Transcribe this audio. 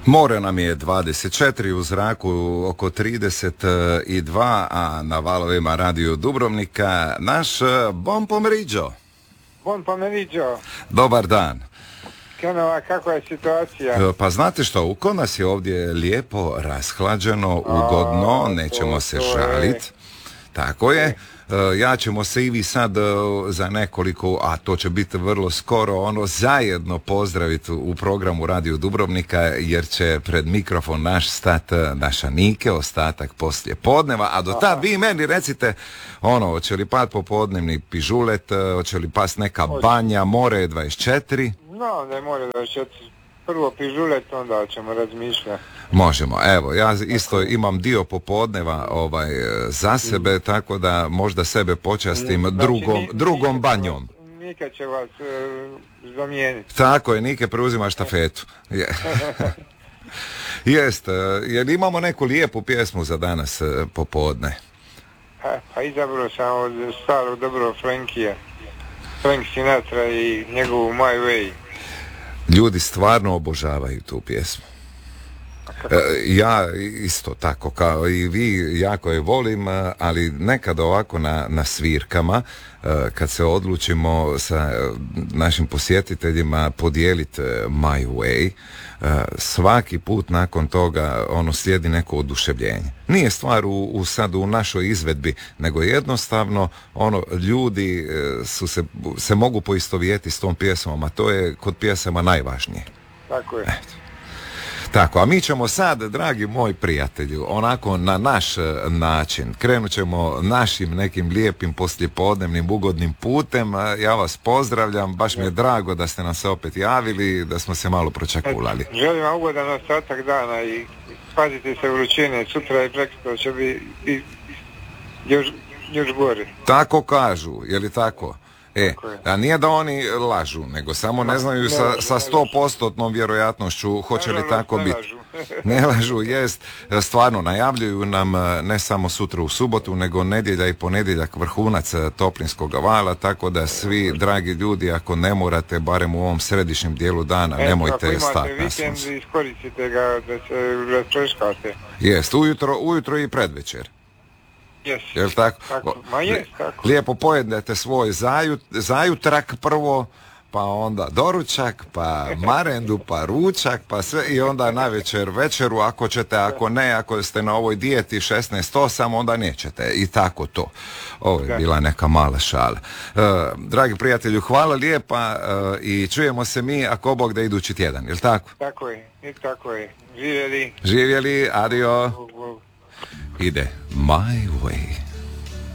More nam je 24, u zraku oko 32, a na valovima Radio Dubrovnika naš Buon pomeriggio. Buon pomeriggio. Dobar dan. Kenova, kakva je situacija? Pa znate što, kod nas je ovdje lijepo, rashlađeno, ugodno, nećemo se žaliti. Tako je. Ja ćemo se i vi sad za nekoliko, a to će biti vrlo skoro, zajedno pozdraviti u programu Radio Dubrovnika, jer će pred mikrofon naš stat naša Nike, ostatak poslije podneva, a do tad vi meni recite, hoće li pat popodnevni pižulet, hoće li pas neka banja, more 24? No, ne more 24. Prvo pižulet, onda ćemo razmišljati. Možemo, evo, ja isto imam dio popodneva za sebe, tako da možda sebe počastim drugom banjom. Nika će vas zamijeniti. Tako je, Nike preuzima štafetu. Jest, jer imamo neku lijepu pjesmu za danas popodne. Pa izabrao sam od starog dobrog Frankija, Frank Sinatra i njegovu My Way. Ljudi stvarno obožavaju tu pjesmu. Ja isto tako kao i vi jako je volim, ali nekad ovako na svirkama, kad se odlučimo sa našim posjetiteljima podijeliti My Way, svaki put nakon toga slijedi neko oduševljenje. Nije stvar sad u našoj izvedbi, nego jednostavno ljudi se mogu poistovijeti s tom pjesmom, a to je kod pjesama najvažnije. Tako je. Tako, a mi ćemo sad, dragi moj prijatelju, onako na naš način, krenut ćemo našim nekim lijepim poslijepodnevnim ugodnim putem. Ja vas pozdravljam, baš mi je drago da ste nam se opet javili, da smo se malo pročakulali. Želim vam ugodan ostatak dana i pazite se vrućine, sutra i preksutra će biti još gore. Tako kažu, je li tako? A nije da oni lažu, nego samo ne znaju sa 100% vjerojatnošću hoće li tako biti. Ne lažu, jest. Stvarno, najavljuju nam ne samo sutra u subotu, nego nedjelja i ponedjeljak vrhunac toplinskog vala, tako da svi, dragi ljudi, ako ne morate, barem u ovom središnjem dijelu dana, nemojte stati na sunce. Ako imate vikend, iskoristite ga da se rastreškate. Jest, ujutro i predvečer. Yes. Jel' tako? Tako. Lijepo pojednete svoj zajutrak prvo, pa onda doručak, pa marendu, pa ručak, pa sve i onda navečer večeru, ako ćete, ako ne, ako ste na ovoj dijeti 16:8, onda nećete. I tako to. Ovo je bila neka mala šala. Dragi prijatelju, hvala lijepa i čujemo se mi, ako Bog da idući tjedan, jel' tako? Tako je. Živjeli, adio. Ide My Way.